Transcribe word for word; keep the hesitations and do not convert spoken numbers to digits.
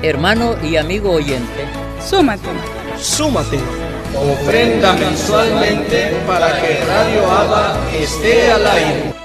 hermano y amigo oyente. Súmate. Súmate. Ofrenda mensualmente para que Radio Abba esté al aire.